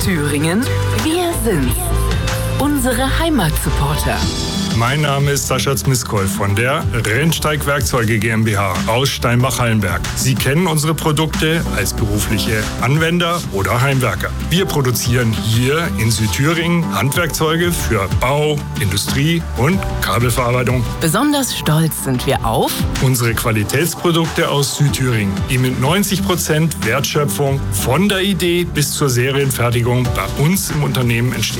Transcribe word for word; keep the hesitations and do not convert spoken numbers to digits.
Thüringen, wir sind's. Unsere Heimatsupporter. Mein Name ist Sascha Zmiskol von der Rennsteig Werkzeuge GmbH aus Steinbach-Hallenberg. Sie kennen unsere Produkte als berufliche Anwender oder Heimwerker. Wir produzieren hier in Südthüringen Handwerkzeuge für Bau, Industrie und Kabelverarbeitung. Besonders stolz sind wir auf unsere Qualitätsprodukte aus Südthüringen, die mit neunzig Prozent Wertschöpfung von der Idee bis zur Serienfertigung bei uns im Unternehmen entstehen.